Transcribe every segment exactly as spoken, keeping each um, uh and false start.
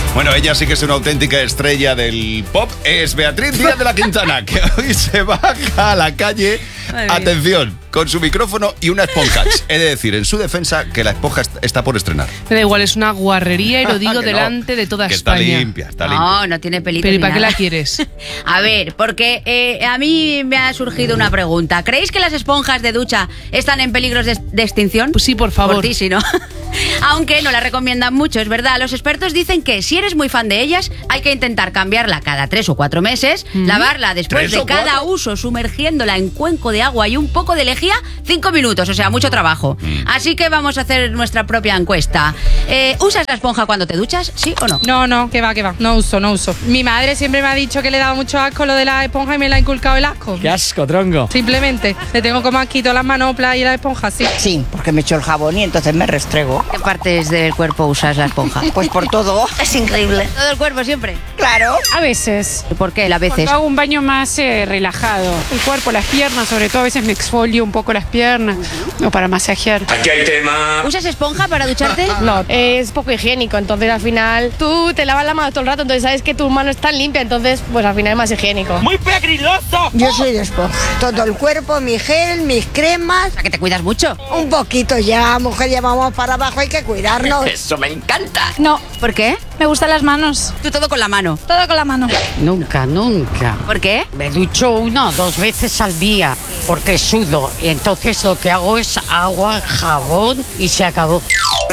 Bueno, ella sí que es una auténtica estrella del pop. Es Beatriz Díaz de la Quintana, que hoy se baja a la calle. Atención, con su micrófono y una esponja. He de decir, en su defensa, que la esponja está por estrenar. Me da igual, es una guarrería y lo digo delante no, de toda que España. Está limpia, está limpia. No, no tiene pelito. ¿Pero y para nada. qué la quieres? A ver, porque eh, a mí me ha surgido una pregunta. ¿Creéis que las esponjas de ducha están en peligro de, de extinción? Pues sí, por favor. Por ti, sí, ¿no? Aunque no la recomiendan mucho, es verdad. Los expertos dicen que si eres muy fan de ellas, hay que intentar cambiarla cada tres o cuatro meses, mm-hmm. lavarla después de cada cuatro? uso, sumergiéndola en cuenco de agua y un poco de lejía, cinco minutos, o sea, mucho trabajo. Mm. Así que vamos a hacer nuestra propia encuesta. Eh, ¿Usas la esponja cuando te duchas, sí o no? No, no, que va, que va. No uso, no uso. Mi madre siempre me ha dicho que le daba mucho asco lo de la esponja y me la ha inculcado el asco. ¡Qué asco, tronco! Simplemente, le tengo como asquito las manoplas y la esponja, sí. Sí, porque me echo el jabón y entonces me restrego. ¿Qué partes del cuerpo usas la esponja? Pues por todo. Es increíble. ¿Todo el cuerpo siempre? Claro. A veces. ¿Por qué? A veces. Cuando hago un baño más eh, relajado. El cuerpo, las piernas, sobre todo a veces me exfolio un poco las piernas. Uh-huh. O para masajear. Aquí hay tema. ¿Usas esponja para ducharte? No, es poco higiénico. Entonces al final tú te lavas la mano todo el rato. Entonces sabes que tu mano está limpia. Entonces pues al final es más higiénico. ¡Muy pegriloso! Yo soy de esponja. Todo el cuerpo, mi gel, mis cremas. ¿A que te cuidas mucho? Un poquito ya, mujer, ya vamos para abajo, hay que cuidarnos. Eso me encanta. No. ¿Por qué? Me gustan las manos. Tú todo con la mano. Todo con la mano. Nunca, nunca. ¿Por qué? Me ducho una o dos veces al día porque sudo. Y entonces lo que hago es agua, jabón y se acabó.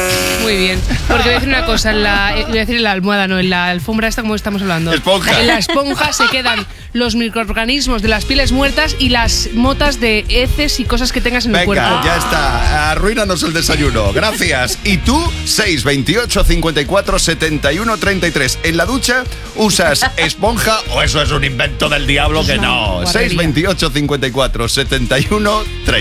Muy bien. Porque voy a decir una cosa, en la, voy a decir en la almohada, no, en la alfombra esta como estamos hablando. Esponja. En la esponja se quedan los microorganismos de las pieles muertas y las motas de heces y cosas que tengas en Venga, el cuerpo. Venga, ya está. Arruínanos el desayuno. Gracias. ¿Y tú? seis veintiocho cincuenta y cuatro setenta y uno treinta y tres. ¿En la ducha usas esponja o eso es un invento del diablo que no? no seis veintiocho cincuenta y cuatro setenta y uno treinta y tres.